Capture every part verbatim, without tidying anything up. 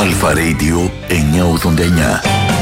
Αλφα Radio εννιακόσια ογδόντα εννιά.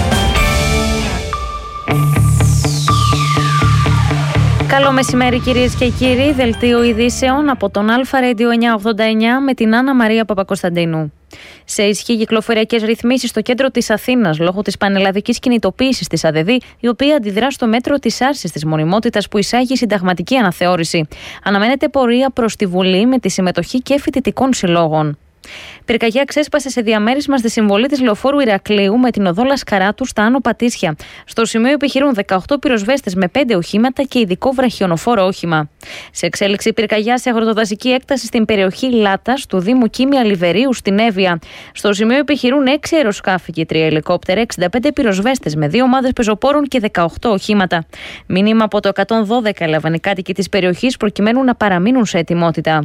Καλό μεσημέρι κυρίες και κύριοι, δελτίο ειδήσεων από τον Αλφα Radio εννιακόσια ογδόντα εννιά με την Άννα Μαρία Παπακοσταντίνου. Σε ισχύ κυκλοφοριακές ρυθμίσεις στο κέντρο της Αθήνας λόγω της πανελλαδικής κινητοποίησης της ΑΔΕΔ, η οποία αντιδρά στο μέτρο της άρσης της μονιμότητας που εισάγει η συνταγματική αναθεώρηση. Αναμένεται πορεία προς τη Βουλή με τη συμμετοχή και φοιτητικών συλλόγων. Πυρκαγιά ξέσπασε σε διαμέρισμα στη συμβολή της λεωφόρου Ηρακλείου με την οδό Λασκαράτου στα Άνω Πατήσια. Στο σημείο επιχειρούν δεκαοκτώ πυροσβέστες με πέντε οχήματα και ειδικό βραχιονοφόρο όχημα. Σε εξέλιξη πυρκαγιά σε αγροτοδασική έκταση στην περιοχή Λάτας του Δήμου Κίμια Λιβερίου στην Εύβοια. Στο σημείο επιχειρούν έξι αεροσκάφη και τρία ελικόπτερα, εξήντα πέντε πυροσβέστες με δύο ομάδες πεζοπόρων και δεκαοκτώ οχήματα. Μήνυμα από το εκατόν δώδεκα έλαβαν οι κάτοικοι της περιοχής προκειμένου να παραμείνουν σε ετοιμότητα.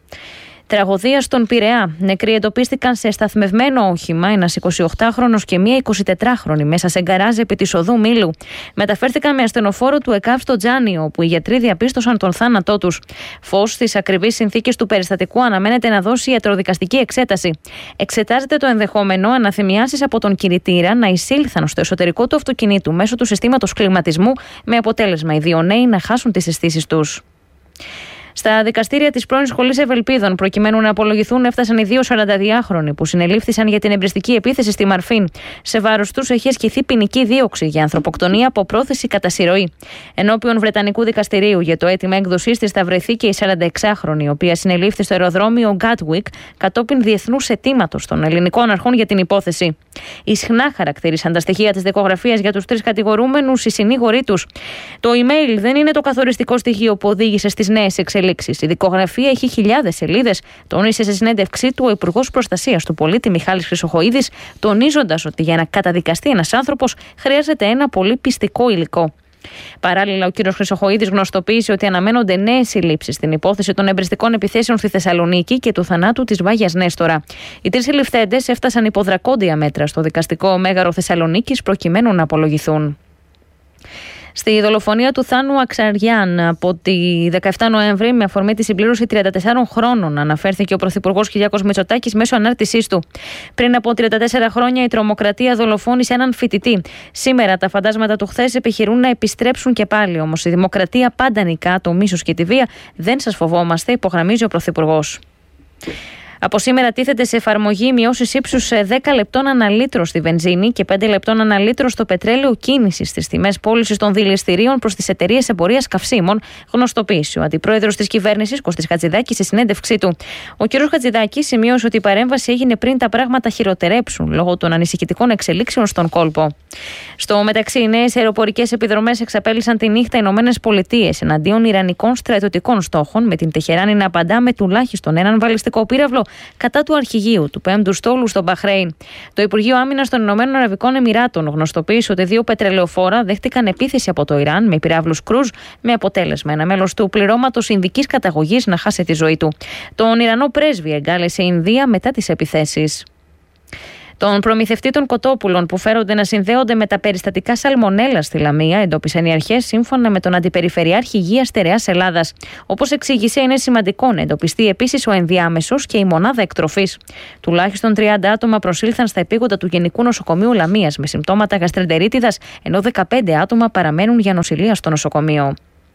Τραγωδία στον Πειραιά. Νεκροί εντοπίστηκαν σε σταθμευμένο όχημα, ένας εικοσιοκτάχρονος και μία εικοσιτετράχρονη, μέσα σε γκαράζ επί της οδού Μήλου. Μεταφέρθηκαν με ασθενοφόρο του ΕΚΑΒ στο Τζάνιο, όπου οι γιατροί διαπίστωσαν τον θάνατό τους. Φως στις ακριβείς συνθήκες του περιστατικού αναμένεται να δώσει ιατροδικαστική εξέταση. Εξετάζεται το ενδεχόμενο αναθυμιάσεις από τον κηρυτήρα να εισήλθαν στο εσωτερικό του αυτοκινήτου μέσω του συστήματος κλιματισμού, με αποτέλεσμα οι δύο νέοι να χάσουν τις αισθήσεις τους. Στα δικαστήρια της πρώην Σχολής Ευελπίδων, προκειμένου να απολογηθούν, έφτασαν οι δύο σαρανταδυάχρονοι που συνελήφθησαν για την εμπριστική επίθεση στη Μαρφίν. Σε βάρος τους έχει ασκηθεί ποινική δίωξη για ανθρωποκτονία από πρόθεση κατά συρροή. Ενώπιον Βρετανικού δικαστηρίου για το αίτημα έκδοσής της θα βρεθεί και η σαρανταεξάχρονη, η οποία συνελήφθη στο αεροδρόμιο Γκάτουικ κατόπιν διεθνούς αιτήματος των ελληνικών αρχών για την υπόθεση. Ισχνά χαρακτήρισαν τα στοιχεία της δικογραφίας για τους τρεις κατηγορούμενους οι συνήγοροι τους. Το email δεν είναι το καθοριστικό στοιχείο που οδήγησε στις νέες εξελίξεις. Η δικογραφία έχει χιλιάδες σελίδες, τόνισε σε συνέντευξή του ο Υπουργός Προστασίας του Πολίτη Μιχάλης Χρυσοχοΐδης, τονίζοντας ότι για να καταδικαστεί ένας άνθρωπος χρειάζεται ένα πολύ πιστικό υλικό. Παράλληλα, ο κ. Χρυσοχοΐδης γνωστοποίησε ότι αναμένονται νέες συλλήψεις στην υπόθεση των εμπριστικών επιθέσεων στη Θεσσαλονίκη και του θανάτου της Βάγιας Νέστορα. Οι τρεις συλληφθέντες έφτασαν υπό δρακόντια μέτρα στο δικαστικό μέγαρο Θεσσαλονίκης προκειμένου να απολογηθούν. Στη δολοφονία του Θάνου Αξαριάν από τη δεκαεφτά Νοέμβρη, με αφορμή τη συμπλήρωση τριάντα τεσσάρων χρόνων, αναφέρθηκε ο Πρωθυπουργός Κυριάκος Μητσοτάκης μέσω ανάρτησής του. Πριν από τριάντα τέσσερα χρόνια, η τρομοκρατία δολοφόνησε έναν φοιτητή. Σήμερα, τα φαντάσματα του χθες επιχειρούν να επιστρέψουν και πάλι. Όμως, η δημοκρατία πάντα νικά το μίσος και τη βία. Δεν σας φοβόμαστε, υπογραμμίζει ο Πρωθυπουργός. Από σήμερα τίθεται σε εφαρμογή μειώσεις ύψους δέκα λεπτών ανά λίτρο στη βενζίνη και πέντε λεπτών ανά λίτρο στο πετρέλαιο κίνησης στις τιμές πώλησης των δηληστηρίων προς τις εταιρείες εμπορίας καυσίμων, γνωστοποίησε ο αντιπρόεδρος της κυβέρνησης Κώστης Χατζηδάκης σε συνέντευξή του. Ο κ. Χατζηδάκης σημείωσε ότι η παρέμβαση έγινε πριν τα πράγματα χειροτερέψουν λόγω των ανησυχητικών εξελίξεων στον κόλπο. Στο μεταξύ, οι νέες αεροπορικές επιδρομές εξαπέλυσαν τη νύχτα οι ΗΠΑ εναντίον ιρανικών στρατιωτικών στόχων, με την Τεχεράνη να απαντά με τουλάχιστον έναν βαλιστικό πύραυλο κατά του αρχηγείου του πέμπτου στόλου στο Μπαχρέιν. Το Υπουργείο Άμυνας των Ηνωμένων Αραβικών Εμιράτων γνωστοποίησε ότι δύο πετρελαιοφόρα δέχτηκαν επίθεση από το Ιράν με πυράβλους κρούζ, με αποτέλεσμα ένα μέλος του πληρώματος ινδικής καταγωγής να χάσει τη ζωή του. Τον Ιρανό πρέσβη εγκάλεσε η Ινδία μετά τις επιθέσεις. Τον προμηθευτή των κοτόπουλων που φέρονται να συνδέονται με τα περιστατικά σαλμονέλα στη Λαμία εντόπισαν οι αρχές σύμφωνα με τον Αντιπεριφερειάρχη Υγείας Στερεάς Ελλάδας. Όπως εξήγησε, είναι σημαντικό να εντοπιστεί επίσης ο ενδιάμεσος και η μονάδα εκτροφής. Τουλάχιστον τριάντα άτομα προσήλθαν στα επίγοντα του Γενικού Νοσοκομείου Λαμίας με συμπτώματα γαστρεντερίτιδας, ενώ δεκαπέντε άτομα παραμένουν για νοσηλεία στο νοσοκομείο.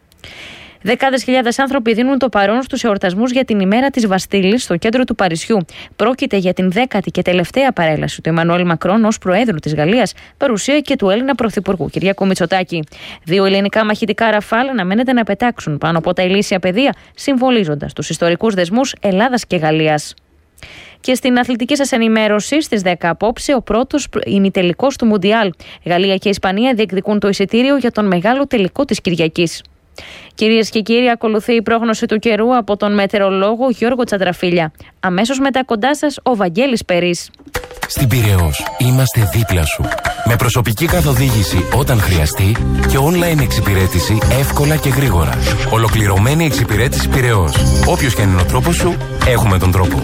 Δεκάδες χιλιάδες άνθρωποι δίνουν το παρόν στους εορτασμούς για την ημέρα της Βαστίλης στο κέντρο του Παρισιού. Πρόκειται για την δέκατη και τελευταία παρέλαση του Εμμανουέλ Μακρόν ως Προέδρου της Γαλλίας, παρουσία και του Έλληνα Πρωθυπουργού Κυριάκου Μητσοτάκη. Δύο ελληνικά μαχητικά Ραφάλ αναμένεται να πετάξουν πάνω από τα ηλίσια πεδία, συμβολίζοντας τους ιστορικούς δεσμούς Ελλάδας και Γαλλίας. Και στην αθλητική σας ενημέρωση, στις δέκα απόψε, ο πρώτος ημιτελικός του Μουντιάλ. Γαλλία και Ισπανία διεκδικούν το εισιτήριο για τον μεγάλο τελικό της Κυριακής. Κυρίες και κύριοι, ακολουθεί η πρόγνωση του καιρού από τον μετεωρολόγο Γιώργο Τσαντραφίλια. Αμέσως μετά κοντά σας ο Βαγγέλης Περής. Στην Πειραιώς είμαστε δίπλα σου. Με προσωπική καθοδήγηση όταν χρειαστεί και online εξυπηρέτηση εύκολα και γρήγορα. Ολοκληρωμένη εξυπηρέτηση Πειραιώς. Όποιος και αν είναι ο τρόπος σου, έχουμε τον τρόπο.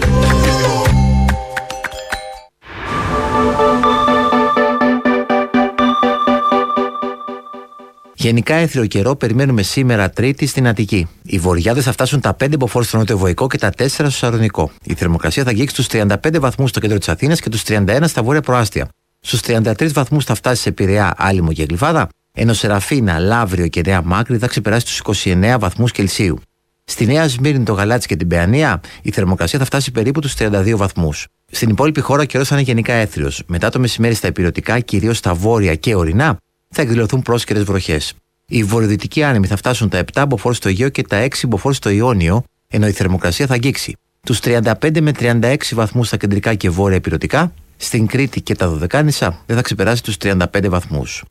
Γενικά έθριο καιρό περιμένουμε σήμερα Τρίτη στην Αττική. Οι βορειάδες θα φτάσουν τα πέντε μποφόρ στο νοτιοβοϊκό και τα τέσσερα στο Σαλονικό. Η θερμοκρασία θα αγγίξει τους τριάντα πέντε βαθμούς στο κέντρο της Αθήνας και τους τριάντα ένα στα βόρεια προάστια. Στους τριάντα τρεις βαθμούς θα φτάσει σε Πειραιά, Άλυμο και Γλυφάδα, ενώ Σεραφίνα, Λαύριο και Νέα Μάκρη θα ξεπεράσει τους είκοσι εννέα βαθμούς Κελσίου. Στη Νέα Σμύρνη, το Γαλάτσι και την Παιανία, η θερμοκρασία θα φτάσει περίπου τους τριάντα δύο βαθμούς. Στην υπόλοιπη χώρα ο καιρός θα είναι γενικά έθριος. Μετά το μεσημέρι στα ηπειρωτικά, κυρίως στα βόρεια και ορεινά, θα εκδηλωθούν πρόσκαιρες βροχές. Οι βορειοδυτικοί άνεμοι θα φτάσουν τα επτά μποφόρ στο Αιγαίο και τα έξι μποφόρ στο Ιόνιο, ενώ η θερμοκρασία θα αγγίξει τους τριάντα πέντε με τριάντα έξι βαθμούς στα κεντρικά και βόρεια ηπειρωτικά. Στην Κρήτη και τα Δωδεκάνησα δεν θα ξεπεράσει τους τριάντα πέντε βαθμούς.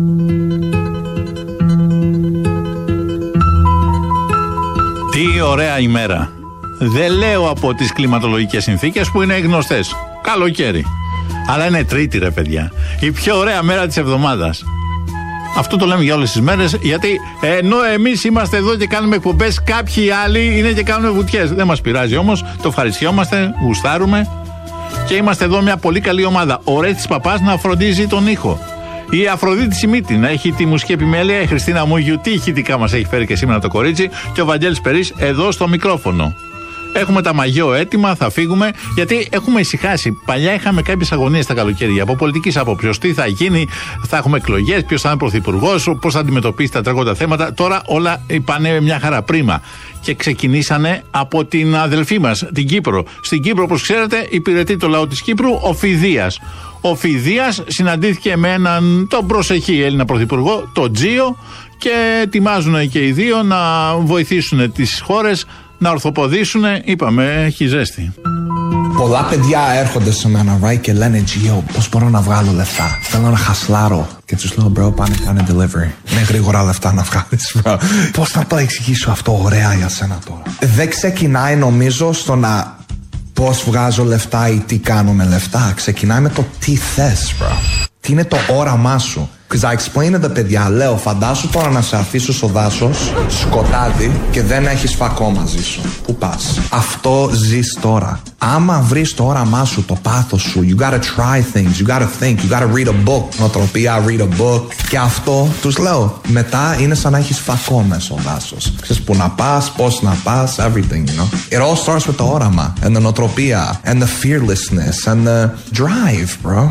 Τι ωραία ημέρα. Δεν λέω από τις κλιματολογικές συνθήκες που είναι γνωστές. Καλοκαίρι. Αλλά είναι Τρίτη, ρε παιδιά. Η πιο ωραία μέρα της εβδομάδας. Αυτό το λέμε για όλες τις μέρες, γιατί ενώ εμείς είμαστε εδώ και κάνουμε εκπομπές, κάποιοι άλλοι είναι και κάνουν βουτιές. Δεν μας πειράζει όμως, το ευχαριστιόμαστε, γουστάρουμε και είμαστε εδώ μια πολύ καλή ομάδα. Ο Ρέθης Παπάς να φροντίζει τον ήχο. Η Αφροδίτη Σιμίτη να έχει τη μουσική επιμέλεια. Η Χριστίνα Μούγιου, τι ηχητικά μας έχει φέρει και σήμερα το κορίτσι. Και ο Βαγγέλης Περής εδώ στο μικρόφωνο. Έχουμε τα μαγιό έτοιμα, θα φύγουμε, γιατί έχουμε ησυχάσει. Παλιά είχαμε κάποιες αγωνίες στα καλοκαίρια από πολιτικής άποψης. Τι θα γίνει, θα έχουμε εκλογές, ποιος θα είναι πρωθυπουργός, πώς θα αντιμετωπίσει τα τρέχοντα θέματα. Τώρα όλα πάνε μια χαρά πρίμα. Και ξεκινήσανε από την αδελφή μας, την Κύπρο. Στην Κύπρο, όπως ξέρετε, υπηρετεί το λαό της Κύπρου ο Φιδίας. Ο Φιδίας συναντήθηκε με έναν τον προσεχή Έλληνα πρωθυπουργό, τον Τζίο, και ετοιμάζουν και οι δύο να βοηθήσουν τις χώρες να ορθοποδήσουν. Είπαμε, έχει ζέστη. Πολλά παιδιά έρχονται σε μένα, right, και λένε Gio, πώς μπορώ να βγάλω λεφτά. Θέλω να χασλάρω. Και τους λέω, bro, πάνε κάνε delivery. Είναι γρήγορα λεφτά να βγάλεις, bro. Πώς να το εξηγήσω αυτό ωραία για σένα τώρα. Δεν ξεκινάει, νομίζω, στο να πώς βγάζω λεφτά ή τι κάνω με λεφτά. Ξεκινάει με το τι θες, bro. Τι είναι το όραμά σου. Because I explain τα παιδιά, λέω, φαντάσου τώρα να σε αφήσω στο δάσος, σκοτάδι και δεν έχεις φακό μαζί σου. Πού πας? Αυτό ζεις τώρα. Άμα βρεις το όραμά σου, το πάθος σου, you gotta try things, you gotta think, you gotta read a book. Νοοτροπία, read a book. Και αυτό τους λέω. Μετά είναι σαν να έχεις φακό μέσα στο δάσος. Ξέρεις που να πας, πώς να πας, everything, you know. It all starts with το όραμα, and the νοοτροπία, and the fearlessness, and the drive, bro.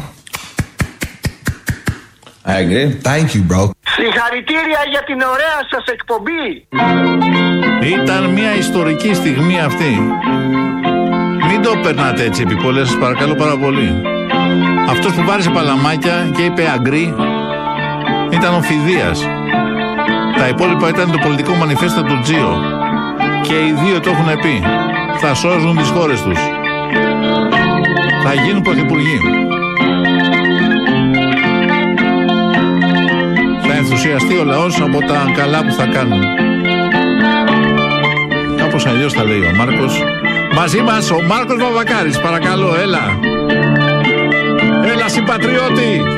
I agree. Thank you, bro. Συγχαρητήρια για την ωραία σας εκπομπή. Ήταν μια ιστορική στιγμή αυτή. Μην το περνάτε έτσι επί πολλές, σας παρακαλώ πάρα πολύ. Αυτός που πάρισε παλαμάκια και είπε αγκρί ήταν ο Φιδίας. Τα υπόλοιπα ήταν το πολιτικό μανιφέστο του Τζίο. Και οι δύο το έχουν πει. Θα σώζουν τις χώρες τους. Θα γίνουν πρωθυπουργοί. Θα ενθουσιαστεί ο λαός από τα καλά που θα κάνουν. Κάπως αλλιώς θα λέει ο Μάρκος. Μαζί μας ο Μάρκος Βαβακάρης, παρακαλώ, έλα. Έλα συμπατριώτη.